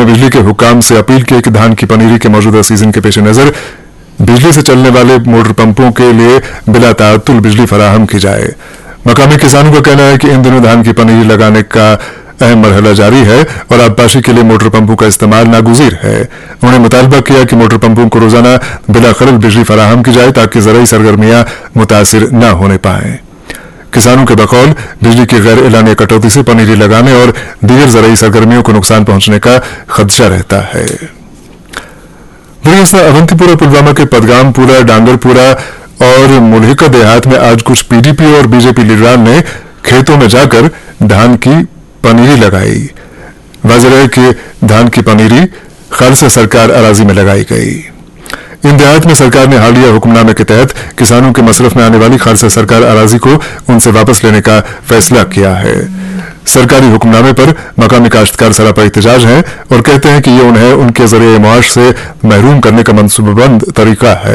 बिजली के हुक्काम से अपील की कि धान की पनीरी के मौजूदा सीजन के पेश नजर बिजली से चलने वाले मोटर पंपों के लिए बिला ताअत्तुल बिजली फराहम की जाए। मकामी किसानों का कहना है कि इन दिनों धान की पनीरी लगाने का अहम मरहला जारी है और आबपाशी के लिए मोटर पंपों का इस्तेमाल नागुज़ीर है। उन्होंने मुतालबा किया कि मोटर पंपों को रोजाना बिला खलल बिजली फराहम की जाए ताकि ज़राई सरगर्मियां मुतासिर न होने पाएं। किसानों के बकौल बिजली की गैर एलानिया कटौती से पनीरी लगाने और दीगर ज़राई सरगर्मियों को नुकसान पहुंचने का खदशा रहता है। अवंतीपुरा, पुलवामा के पदगामपुरा, डांगरपुरा और मुल्हिका देहात में आज कुछ पीडीपी और बीजेपी लीडरान ने खेतों में जाकर धान की पनीरी लगाई। वाज़ेह है कि धान की पनीरी खालसा सरकार अराजी में लगाई गई। इन देहात में सरकार ने हालिया हुक्मनामे के तहत किसानों के मसरफ में आने वाली खालसा सरकार अराजी को उनसे वापस लेने का फैसला किया है। सरकारी हुक्मनामे पर मकामी काश्तकार सरापा एहतजाज हैं और कहते हैं कि ये उन्हें उनके जरिए माश से महरूम करने का मनसूबाबंद तरीका है।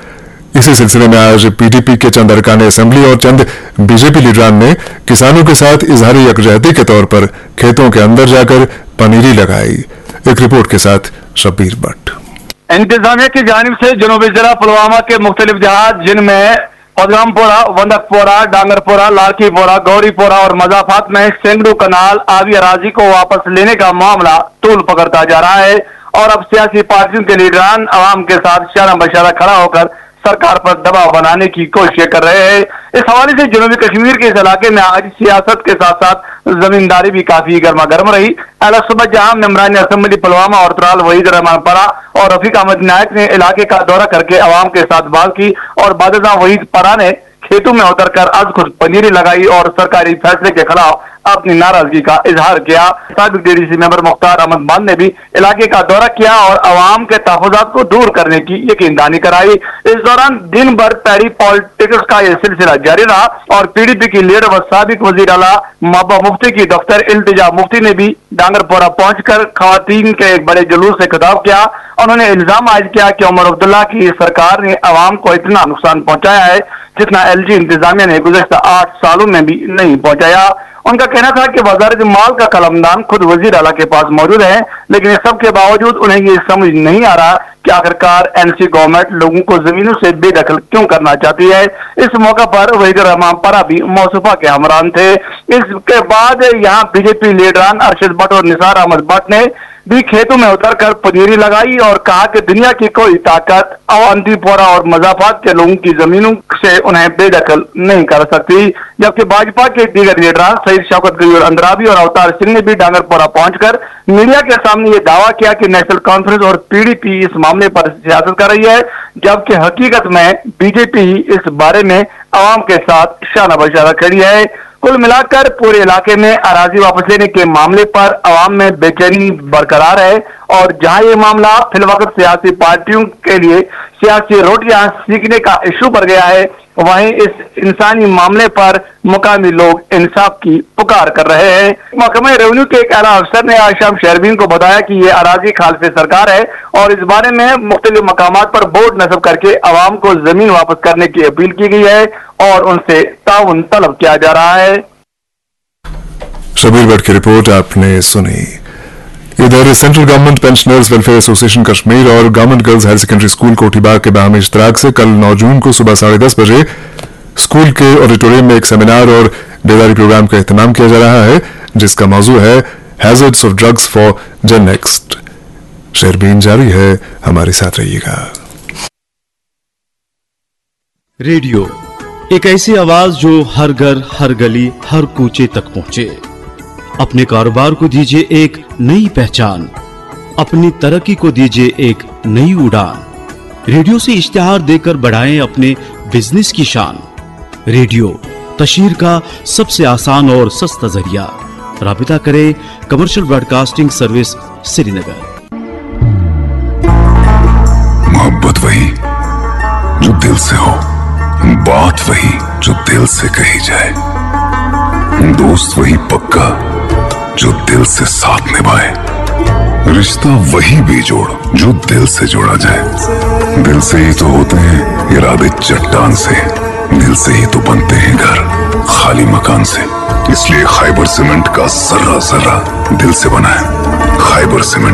इसी सिलसिले में आज पीडीपी के चंद अरकान असेंबली और चंद बीजेपी लीडरान ने किसानों के साथ इजहारी यकजहती के तौर पर खेतों के अंदर जाकर पनीरी लगाई। एक रिपोर्ट के साथ शब्बीर भट्ट। इंतजामिया की जानिब से जनूबी जिला पुलवामा के मुख्तलिफ देहात जिनमें पदगामपुरा, वंदकपुरा, डांगरपुरा, लाड़कीपुरा, गौरीपुरा और मजाफात में सैकड़ों कनाल आबी अराजी को वापस लेने का मामला तूल पकड़ता जा रहा है और अब सियासी पार्टियों के लीडरान आवाम के साथ शाना बशारा खड़ा होकर सरकार पर दबाव बनाने की कोशिश कर रहे हैं। इस हवाले से जनूबी कश्मीर के इस इलाके में आज सियासत के साथ साथ जमींदारी भी काफी गर्मा गर्म रही। अहले सुबह जहां मेंबरान असेंबली पुलवामा और त्राल वहीद रहमान परा और रफीक अहमद नायक ने इलाके का दौरा करके आवाम के साथ बात की और बादशाह वहीद परा ने खेतों में उतरकर आज खुद पनीरी लगाई और सरकारी फैसले के खिलाफ अपनी नाराजगी का इजहार किया। साबिक डीडीसी मेंबर मुख्तार अहमद बान ने भी इलाके का दौरा किया और आवाम के तहफ़्फ़ुज़ात को दूर करने की यकीनदानी कराई। इस दौरान दिन भर पैरी पॉलिटिक्स का यह सिलसिला जारी रहा और पीडीपी की लीडर व साबिक वज़ीर आला महबूबा मुफ्ती की दफ्तर इल्तिजा मुफ्ती ने भी डांगरपुरा पहुंचकर खवातीन के एक बड़े जुलूस से खिताब किया। उन्होंने इल्जाम आयद किया कि उमर अब्दुल्ला की सरकार ने आवाम को इतना नुकसान पहुंचाया है जितना एलजी इंतजामिया ने गुज़श्ता 8 सालों में भी नहीं पहुंचाया। उनका कहना था कि वज़ारत माल का कलमदान खुद वज़ीर आला के पास मौजूद है, लेकिन इस सब के बावजूद उन्हें ये समझ नहीं आ रहा कि आखिरकार एनसी गवर्नमेंट लोगों को जमीनों से बेदखल क्यों करना चाहती है। इस मौका पर वहीद रहमान परा भी मौसूफा के हमरान थे। इसके बाद यहाँ बीजेपी लीडरान अरशद भट्ट और निसार अहमद भट्ट ने भी खेतों में उतरकर पनीरी लगाई और कहा कि दुनिया की कोई ताकत अवंतीपोरा और मजाफात के लोगों की जमीनों से उन्हें बेदखल नहीं कर सकती। जबकि भाजपा के दीगर लीडरान सईद शौकत गयूर अंद्राबी और अवतार सिंह ने भी डांगरपोरा पहुंचकर मीडिया के सामने ये दावा किया कि नेशनल कॉन्फ्रेंस और पीडीपी इस मामले पर सियासत कर रही है, जबकि हकीकत में बीजेपी ही इस बारे में आवाम के साथ शाना बशारा खड़ी है। कुल मिलाकर पूरे इलाके में अराजी वापस लेने के मामले पर अवाम में बेचैनी बरकरार है और जहां ये मामला फिलवक्त सियासी पार्टियों के लिए सियासी रोटियां सीखने का इशू बन गया है, वहीं इस इंसानी मामले पर मुकामी लोग इंसाफ की पुकार कर रहे हैं। महकमा रेवेन्यू के एक आला अफसर ने आज शाम शहरबीन को बताया कि ये अराजी खालसे सरकार है और इस बारे में मुख्तलिफ मकामात पर बोर्ड नस्ब करके अवाम को जमीन वापस करने की अपील की गई है और उनसे ताउन तलब किया जा रहा है। शबीर भट्ट की रिपोर्ट आपने सुनी। इधर central government pensioners welfare association Kashmir और government girls higher secondary school Kothibagh के बाहमी इश्तराक से कल 9 जून को सुबह 10:30 बजे स्कूल के ऑडिटोरियम में एक सेमिनार और बेदारी प्रोग्राम का एहतमाम किया जा रहा है, जिसका मौजू है hazards of drugs for gen next. शेरबीन जारी है, हमारे साथ रहिएगा। रेडियो एक ऐसी आवाज जो हर घर, हर गली, हर कूचे तक पहुंचे। अपने कारोबार को दीजिए एक नई पहचान, अपनी तरक्की को दीजिए एक नई उड़ान। रेडियो से इश्तिहार देकर बढ़ाएं अपने बिजनेस की शान। रेडियो तशहीर का सबसे आसान और सस्ता जरिया। राबिता करें कमर्शियल ब्रॉडकास्टिंग सर्विस, श्रीनगर। मोहब्बत वही जो दिल से हो, बात वही जो दिल से कही जाए, दोस्त वही पक्का जो दिल से साथ निभाए, रिश्ता वही बेजोड़ जो दिल से जोड़ा जाए। दिल से ही तो होते हैं इरादे चट्टान से, दिल से ही तो बनते हैं घर खाली मकान से। इसलिए खैबर सीमेंट का जर्रा जर्रा दिल से बना है। खैबर सीमेंट।